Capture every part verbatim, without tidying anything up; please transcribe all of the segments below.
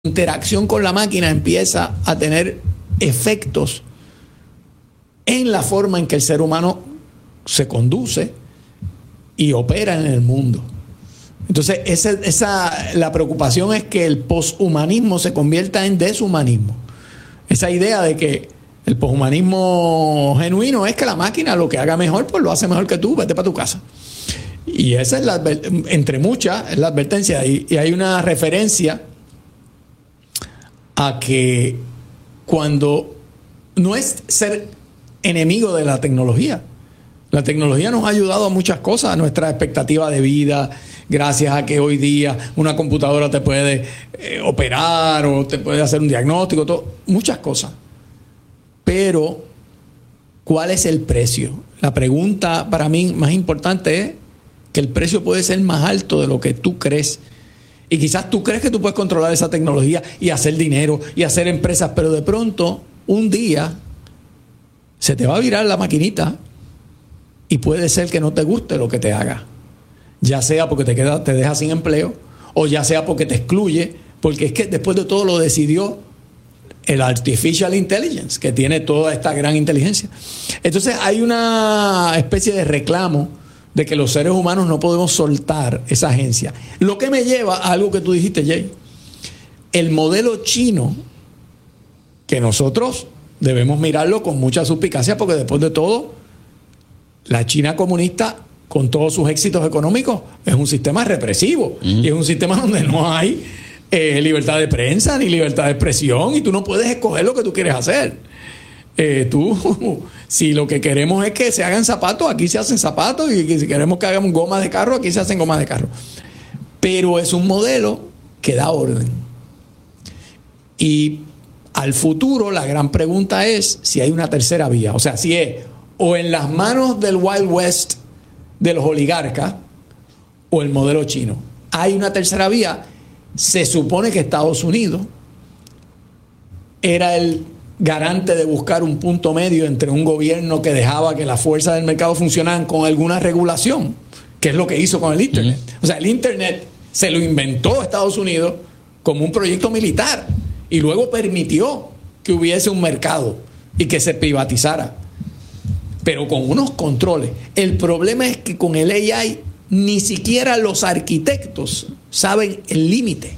interacción con la máquina empieza a tener efectos en la forma en que el ser humano se conduce y opera en el mundo. Entonces, esa, esa, la preocupación es que el poshumanismo se convierta en deshumanismo. Esa idea de que el poshumanismo genuino es que la máquina lo que haga mejor, pues lo hace mejor que tú, vete para tu casa. Y esa es la, entre muchas, es la advertencia. Y, y hay una referencia a que cuando no es ser enemigo de la tecnología. La tecnología nos ha ayudado a muchas cosas, a nuestra expectativa de vida, gracias a que hoy día una computadora te puede eh, operar o te puede hacer un diagnóstico, todo, muchas cosas. Pero, ¿cuál es el precio? La pregunta para mí más importante es que el precio puede ser más alto de lo que tú crees. Y quizás tú crees que tú puedes controlar esa tecnología y hacer dinero y hacer empresas, pero de pronto, un día, se te va a virar la maquinita y puede ser que no te guste lo que te haga. Ya sea porque te, queda, te deja sin empleo o ya sea porque te excluye, porque es que después de todo lo decidió el Artificial Intelligence, que tiene toda esta gran inteligencia. Entonces hay una especie de reclamo de que los seres humanos no podemos soltar esa agencia. Lo que me lleva a algo que tú dijiste, Jay. El modelo chino, que nosotros debemos mirarlo con mucha suspicacia, porque después de todo, la China comunista, con todos sus éxitos económicos, es un sistema represivo. Mm. Y es un sistema donde no hay eh, libertad de prensa ni libertad de expresión, y tú no puedes escoger lo que tú quieres hacer. Eh, tú, si lo que queremos es que se hagan zapatos, aquí se hacen zapatos, y si queremos que hagamos gomas de carro, aquí se hacen gomas de carro. Pero es un modelo que da orden. Y al futuro la gran pregunta es si hay una tercera vía. O sea, si es o en las manos del Wild West de los oligarcas o el modelo chino. Hay una tercera vía. Se supone que Estados Unidos era el garante de buscar un punto medio entre un gobierno que dejaba que las fuerzas del mercado funcionaran con alguna regulación, que es lo que hizo con el Internet. Uh-huh. O sea, el Internet se lo inventó Estados Unidos como un proyecto militar y luego permitió que hubiese un mercado y que se privatizara, pero con unos controles. El problema es que con el A I ni siquiera los arquitectos saben el límite.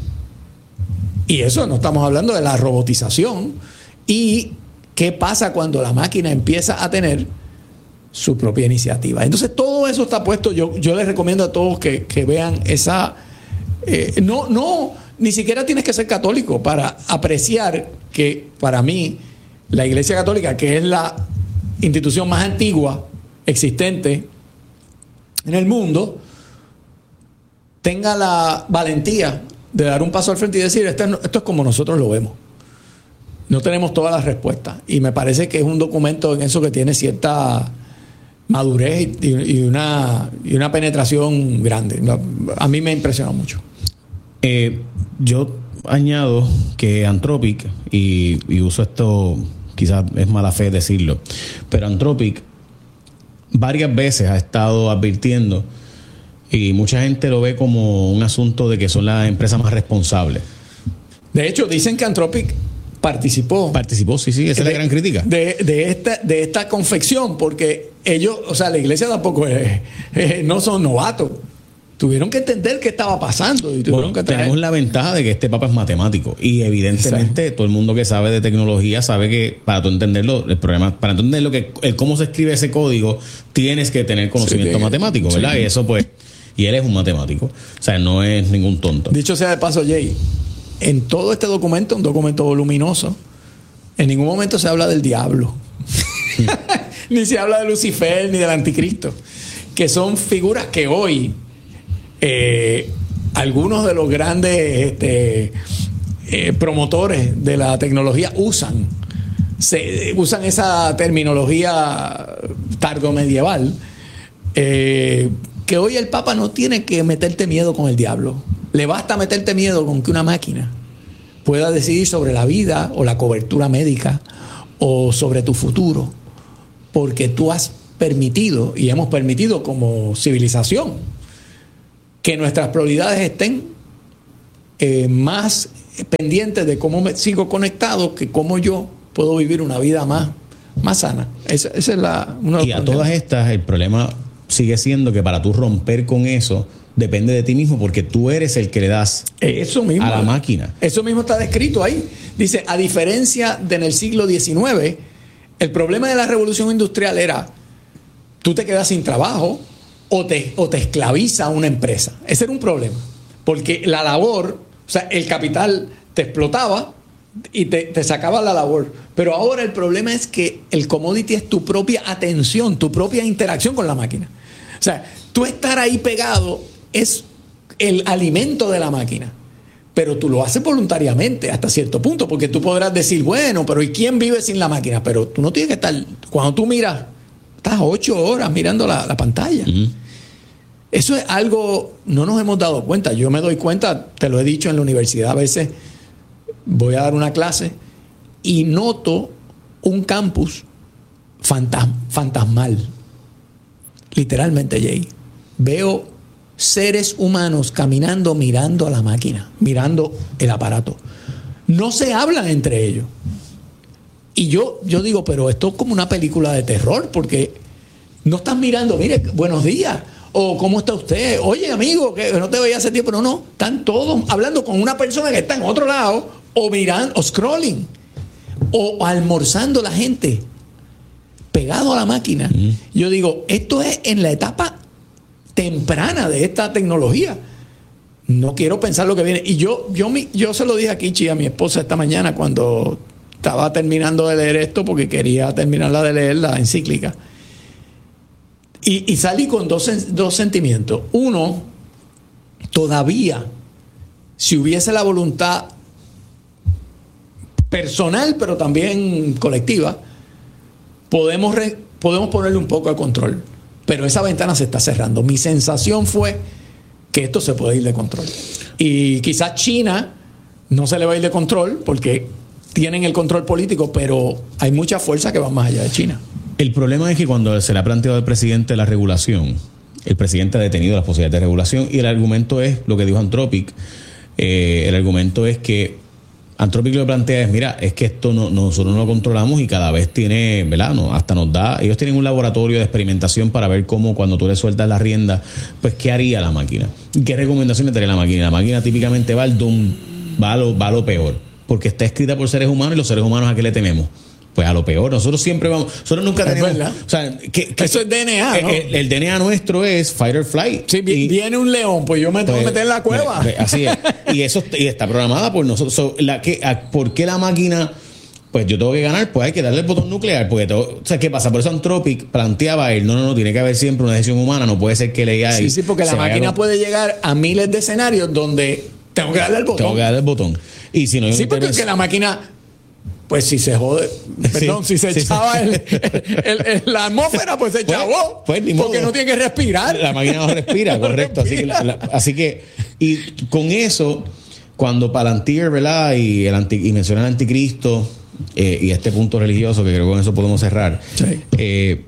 Y eso no estamos hablando de la robotización. ¿Y qué pasa cuando la máquina empieza a tener su propia iniciativa? Entonces todo eso está puesto. Yo, yo les recomiendo a todos que, que vean esa... Eh, no, no, ni siquiera tienes que ser católico para apreciar que para mí la Iglesia Católica, que es la institución más antigua existente en el mundo, tenga la valentía de dar un paso al frente y decir, esto es, esto es como nosotros lo vemos. No tenemos todas las respuestas. Y me parece que es un documento en eso que tiene cierta madurez y, y, una, y una penetración grande. A mí me impresionó mucho. Eh, yo añado que Anthropic, y, y uso esto, quizás es mala fe decirlo, pero Anthropic varias veces ha estado advirtiendo, y mucha gente lo ve como un asunto de que son las empresas más responsables. De hecho, dicen que Anthropic participó. Participó, sí, sí, esa de, es la gran crítica. De, de, esta, de esta confección, porque ellos, o sea, la iglesia tampoco es, eh, no son novatos. Tuvieron que entender qué estaba pasando. Y bueno, que traer... tenemos la ventaja de que este papa es matemático. Y evidentemente, sí, todo el mundo que sabe de tecnología sabe que para tú entenderlo, el problema, para tú entender lo que, el cómo se escribe ese código, tienes que tener conocimiento sí, matemático, ¿verdad? Sí. Y eso pues, y él es un matemático. O sea, no es ningún tonto. Dicho sea de paso, Jay, en todo este documento, un documento voluminoso, en ningún momento se habla del diablo. Ni se habla de Lucifer, ni del anticristo. Que son figuras que hoy eh, algunos de los grandes este, eh, promotores de la tecnología usan. Se, usan esa terminología tardomedieval. Eh, que hoy el Papa no tiene que meterte miedo con el diablo. Le basta meterte miedo con que una máquina pueda decidir sobre la vida o la cobertura médica o sobre tu futuro, porque tú has permitido y hemos permitido como civilización que nuestras prioridades estén eh, más pendiente de cómo me sigo conectado que cómo yo puedo vivir una vida más, más sana. Esa, esa es la... Una y a todas estas, el problema sigue siendo que para tú romper con eso, depende de ti mismo, porque tú eres el que le das eso mismo, a la máquina. Eso mismo está descrito ahí. Dice, a diferencia de en el siglo diecinueve, el problema de la revolución industrial era, tú te quedas sin trabajo o te, o te esclaviza una empresa. Ese era un problema. Porque la labor, o sea, el capital te explotaba y te, te sacaba la labor. Pero ahora el problema es que el commodity es tu propia atención, tu propia interacción con la máquina. O sea, tú estar ahí pegado es el alimento de la máquina. Pero tú lo haces voluntariamente hasta cierto punto, porque tú podrás decir, bueno, pero ¿y quién vive sin la máquina? Pero tú no tienes que estar, cuando tú miras, estás ocho horas mirando la, la pantalla. Uh-huh. Eso es algo, no nos hemos dado cuenta. Yo me doy cuenta, te lo he dicho en la universidad, a veces voy a dar una clase y noto un campus fantasma, fantasmal. Literalmente, Jay. Veo seres humanos caminando, mirando a la máquina, mirando el aparato. No se hablan entre ellos. Y yo, yo digo, pero esto es como una película de terror, porque no estás mirando, mire, buenos días, o cómo está usted, oye amigo, que no te veía hace tiempo. No, no, están todos hablando con una persona que está en otro lado, o mirando, o scrolling, o almorzando la gente, pegado a la máquina. Mm. Yo digo, esto es en la etapa temprana de esta tecnología. No quiero pensar lo que viene. Y yo, yo, yo se lo dije a Kichi, a mi esposa, esta mañana cuando estaba terminando de leer esto, porque quería terminarla de leer, la encíclica. Y, y salí con dos, dos sentimientos. Uno, todavía, si hubiese la voluntad personal, pero también colectiva, podemos, re, podemos ponerle un poco de control. Pero esa ventana se está cerrando. Mi sensación fue que esto se puede ir de control. Y quizás China no se le va a ir de control porque tienen el control político, pero hay mucha fuerza que va más allá de China. El problema es que cuando se le ha planteado al presidente la regulación, el presidente ha detenido las posibilidades de regulación y el argumento es lo que dijo Anthropic. Eh, el argumento es que Anthropic lo que plantea es, mira, es que esto no, nosotros no lo controlamos y cada vez tiene, ¿verdad? No, hasta nos da, ellos tienen un laboratorio de experimentación para ver cómo cuando tú le sueltas la rienda, pues qué haría la máquina. ¿Qué recomendaciones daría la máquina? La máquina típicamente va al doom, va a lo, va a lo peor, porque está escrita por seres humanos y los seres humanos ¿a qué le tememos? Pues a lo peor. Nosotros siempre vamos, nosotros nunca es tenemos, verdad. o sea, que, que eso es D N A, ¿no? El, el D N A nuestro es fight or flight. Sí, y, viene un león, pues yo me tengo que pues, meter en la cueva. Pues, así es. Y eso y está programada por nosotros. So, la, que, a, ¿por qué la máquina? Pues yo tengo que ganar, pues hay que darle el botón nuclear. Porque tengo, o sea, ¿qué pasa? Por eso Anthropic planteaba él, no, no, no, tiene que haber siempre una decisión humana, no puede ser que le haya. Sí, sí, porque la máquina puede llegar a miles de escenarios donde tengo que darle el botón. Tengo que darle el botón. Y si no, sí, porque interés... la máquina. Pues si se jode, perdón, sí, si se sí, echaba sí. el, el, el, el, la atmósfera, pues se echabó. Pues, pues, porque no tiene que respirar. La máquina no respira, no correcto. Respira. Así, que la, la, así que, y con eso, cuando Palantir, ¿verdad? Y, el anti, y menciona el anticristo eh, y este punto religioso, que creo que con eso podemos cerrar, sí. eh,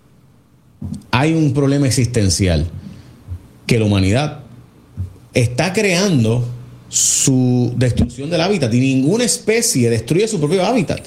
hay un problema existencial que la humanidad está creando su destrucción del hábitat y ninguna especie destruye su propio hábitat.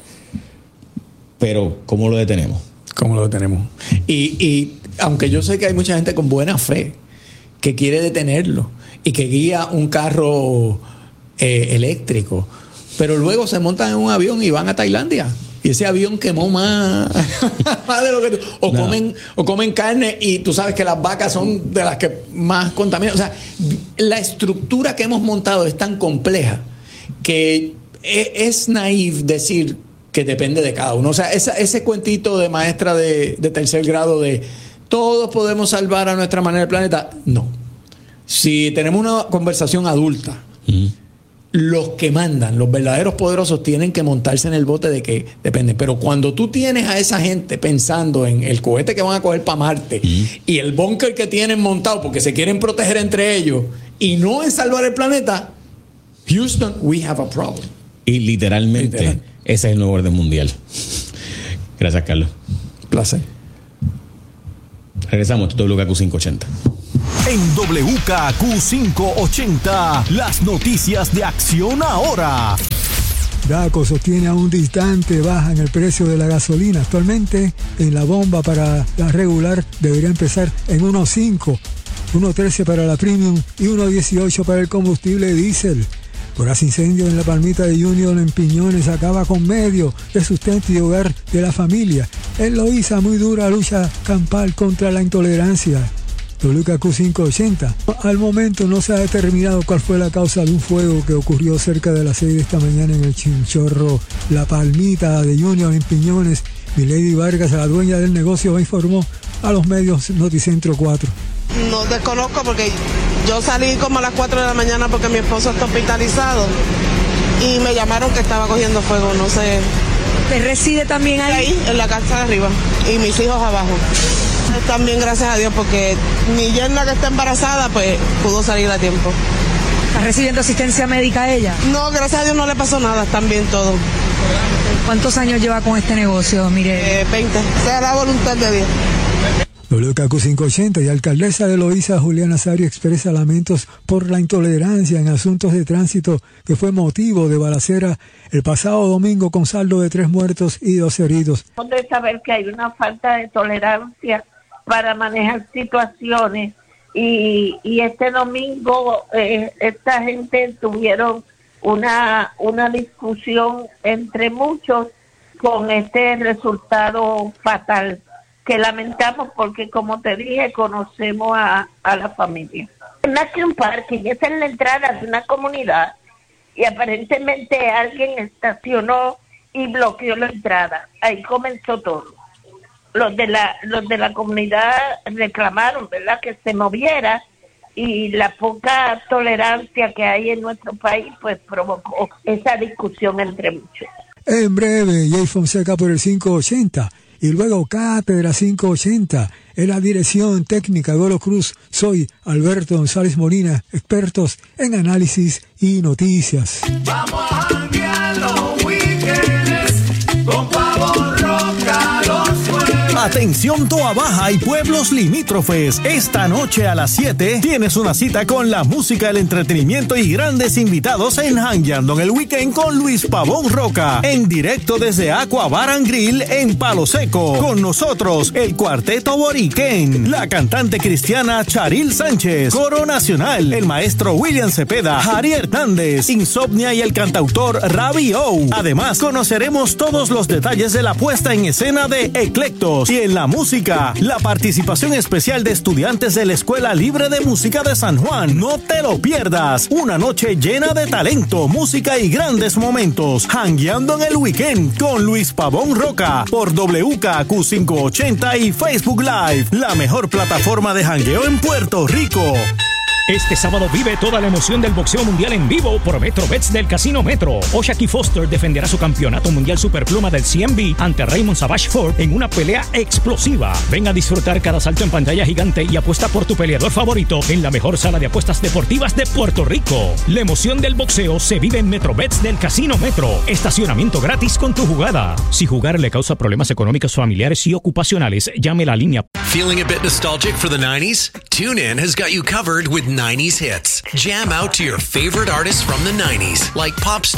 Pero ¿cómo lo detenemos? ¿Cómo lo detenemos? Y, y aunque yo sé que hay mucha gente con buena fe que quiere detenerlo y que guía un carro eh, eléctrico, pero luego se montan en un avión y van a Tailandia. Y ese avión quemó más, más de lo que tú... O, no. comen, o comen carne y tú sabes que las vacas son de las que más contaminan. O sea, la estructura que hemos montado es tan compleja que es, es naif decir que depende de cada uno. O sea, esa, ese cuentito de maestra de, de tercer grado de todos podemos salvar a nuestra manera el planeta. No. Si tenemos una conversación adulta... Mm. Los que mandan, los verdaderos poderosos, tienen que montarse en el bote de que depende. Pero cuando tú tienes a esa gente pensando en el cohete que van a coger para Marte mm. y el búnker que tienen montado porque se quieren proteger entre ellos y no en salvar el planeta, Houston, we have a problem. Y literalmente, Literal. ese es el nuevo orden mundial. Gracias, Carlos. Placer. Regresamos, W K Q quinientos ochenta. En W K Q quinientos ochenta, las noticias de Acción Ahora. Daco sostiene a un distante baja en el precio de la gasolina. Actualmente en la bomba para la regular debería empezar en uno cinco, uno trece para la premium y uno dieciocho para el combustible diésel. Horas incendio en la Palmita de Junior en Piñones acaba con medio de sustento y hogar de la familia. En Loíza, muy dura lucha campal contra la intolerancia. W K Q quinientos ochenta. Al momento no se ha determinado cuál fue la causa de un fuego que ocurrió cerca de las seis de esta mañana en el Chinchorro La Palmita de Junior en Piñones. Milady Vargas, la dueña del negocio, informó a los medios Noticentro cuatro. No desconozco porque yo salí como a las cuatro de la mañana porque mi esposo está hospitalizado y me llamaron que estaba cogiendo fuego, no sé. ¿Te reside también ahí? Ahí, en la casa de arriba, y mis hijos abajo. Están bien, gracias a Dios, porque mi yerna que está embarazada, pues pudo salir a tiempo. ¿Está recibiendo asistencia médica ella? No, gracias a Dios no le pasó nada, están bien todos. ¿Cuántos años lleva con este negocio, mire? Eh, veinte, sea la voluntad de Dios. W K Q quinientos ochenta y alcaldesa de Loíza, Juliana Nazario, expresa lamentos por la intolerancia en asuntos de tránsito que fue motivo de balacera el pasado domingo con saldo de tres muertos y dos heridos. De saber que hay una falta de tolerancia para manejar situaciones y, y este domingo eh, esta gente tuvieron una, una discusión entre muchos con este resultado fatal que lamentamos porque, como te dije, conocemos a, a la familia. Nace un parking, esa es la entrada de una comunidad y aparentemente alguien estacionó y bloqueó la entrada. Ahí comenzó todo. Los de la los de la comunidad reclamaron, ¿verdad?, que se moviera y la poca tolerancia que hay en nuestro país pues provocó esa discusión entre muchos. En breve, Jay Fonseca por el quinientos ochenta. Y luego Cátedra quinientos ochenta, en la dirección técnica Golo Cruz. Soy Alberto González Molina, expertos en análisis y noticias. Vamos a janguear los weekends con Pavo Roca, los jueves. Atención Toa Baja y pueblos limítrofes. Esta noche a las siete tienes una cita con la música, el entretenimiento y grandes invitados en Jangueando en el Weekend con Luis Pavón Roca. En directo desde Aqua Bar and Grill en Palo Seco. Con nosotros, el Cuarteto Boriquén, la cantante cristiana Charil Sánchez, Coro Nacional, el maestro William Cepeda, Jari Hernández, Insomnia y el cantautor Ravi O. Además, conoceremos todos los detalles de la puesta en escena de Eclectos. Y en la música, la participación especial de estudiantes de la Escuela Libre de Música de San Juan. No te lo pierdas. Una noche llena de talento, música y grandes momentos. Jangueando en el Weekend con Luis Pavón Roca por W K Q quinientos ochenta y Facebook Live, la mejor plataforma de jangueo en Puerto Rico. Este sábado vive toda la emoción del boxeo mundial en vivo por MetroBets del Casino Metro. Oshaki Foster defenderá su campeonato mundial superpluma del C M B ante Raymond Savage Ford en una pelea explosiva. Ven a disfrutar cada salto en pantalla gigante y apuesta por tu peleador favorito en la mejor sala de apuestas deportivas de Puerto Rico. La emoción del boxeo se vive en MetroBets del Casino Metro. Estacionamiento gratis con tu jugada. Si jugar le causa problemas económicos, familiares y ocupacionales, llame la línea. Feeling a bit nostalgic for the nineties? TuneIn has got you covered with nineties hits. Jam out to your favorite artists from the nineties, like pop star